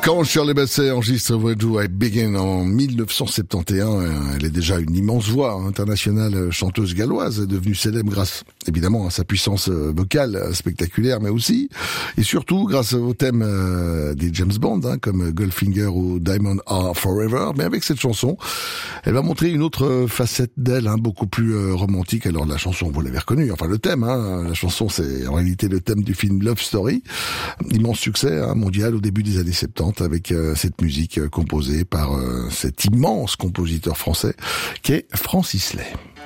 Quand Shirley Bassey enregistre Where Do I Begin en 1971, elle est déjà une immense voix internationale, chanteuse galloise, devenue célèbre grâce évidemment à sa puissance vocale spectaculaire, mais aussi et surtout grâce au thème des James Bond, comme Goldfinger ou Diamond Are Forever. Mais avec cette chanson, elle va montrer une autre facette d'elle, beaucoup plus romantique. Alors la chanson, vous l'avez reconnue, enfin le thème, la chanson c'est en réalité le thème du film Love Story, immense succès mondial au début des années 70 avec cette musique composée par cet immense compositeur français qui est Francis Lay.